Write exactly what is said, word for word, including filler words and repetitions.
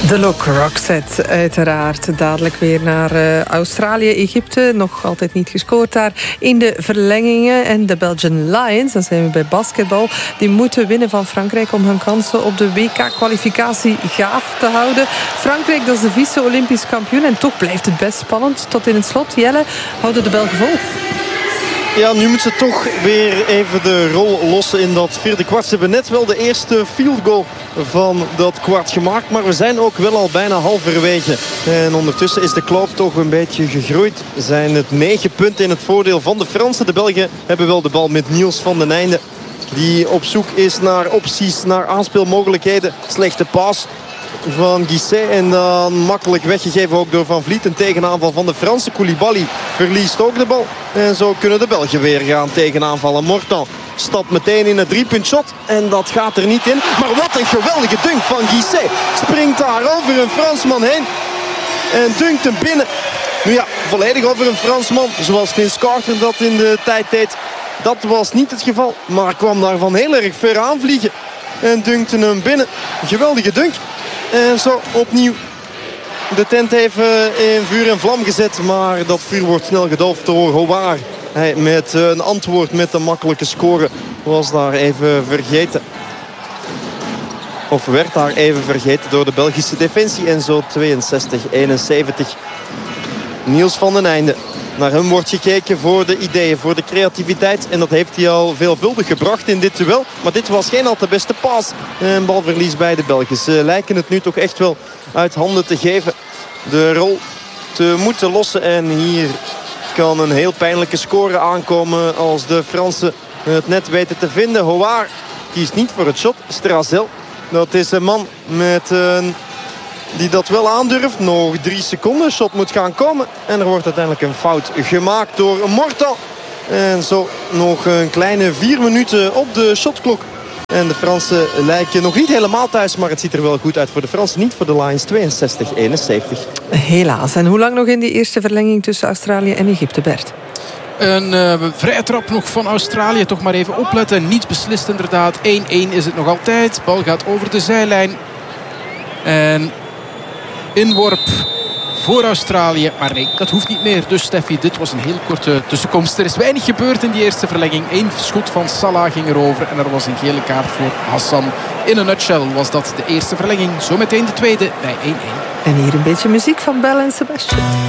De Look Roxette, uiteraard. Dadelijk weer naar uh, Australië, Egypte. Nog altijd niet gescoord daar in de verlengingen. En de Belgian Lions, dan zijn we bij basketbal, die moeten winnen van Frankrijk om hun kansen op de W K-kwalificatie gaaf te houden. Frankrijk, dat is de vice-Olympisch kampioen. En toch blijft het best spannend tot in het slot. Jelle, houden de Belgen vol? Ja, nu moeten ze toch weer even de rol lossen in dat vierde kwart. Ze hebben net wel de eerste field goal van dat kwart gemaakt. Maar we zijn ook wel al bijna halverwege. En ondertussen is de kloof toch een beetje gegroeid. Zijn het negen punten in het voordeel van de Fransen. De Belgen hebben wel de bal met Niels van den Einde, die op zoek is naar opties, naar aanspeelmogelijkheden. Slechte paas van Guisset en dan makkelijk weggegeven ook door Van Vliet. Een tegenaanval van de Fransen. Koulibaly verliest ook de bal. En zo kunnen de Belgen weer gaan tegenaanvallen. Mortan stapt meteen in het driepuntshot. En dat gaat er niet in. Maar wat een geweldige dunk van Guisset. Springt daar over een Fransman heen. En dunkt hem binnen. Nu ja, volledig over een Fransman. Zoals Vince Carter dat in de tijd deed. Dat was niet het geval. Maar kwam daarvan heel erg ver aanvliegen. En dunkte hem binnen. Geweldige dunk. En zo opnieuw de tent even in vuur en vlam gezet. Maar dat vuur wordt snel gedoofd door Houard. Hij met een antwoord met een makkelijke score was daar even vergeten. Of werd daar even vergeten door de Belgische defensie. En zo tweeënzestig eenenzeventig. Niels van den Einde. Naar hem wordt gekeken voor de ideeën, voor de creativiteit. En dat heeft hij al veelvuldig gebracht in dit duel. Maar dit was geen al te beste paas. En balverlies bij de Belgen. Ze lijken het nu toch echt wel uit handen te geven. De rol te moeten lossen. En hier kan een heel pijnlijke score aankomen als de Fransen het net weten te vinden. Houard kiest niet voor het shot. Strazel, dat is een man met een... die dat wel aandurft. Nog drie seconden. Shot moet gaan komen. En er wordt uiteindelijk een fout gemaakt door Mortan. En zo nog een kleine vier minuten op de shotklok. En de Fransen lijken nog niet helemaal thuis. Maar het ziet er wel goed uit voor de Fransen. Niet voor de Lions. tweeënzestig eenenzeventig. Helaas. En hoe lang nog in die eerste verlenging tussen Australië en Egypte, Bert? Een uh, vrije trap nog van Australië. Toch maar even opletten. Niet beslist inderdaad. één-één is het nog altijd. Bal gaat over de zijlijn. En... inworp voor Australië. Maar nee, dat hoeft niet meer. Dus Steffi, dit was een heel korte tussenkomst. Er is weinig gebeurd in die eerste verlenging. Eén schot van Salah ging erover. En er was een gele kaart voor Hassan. In een nutshell was dat de eerste verlenging. Zometeen de tweede bij één-één. En hier een beetje muziek van Belle en Sebastian.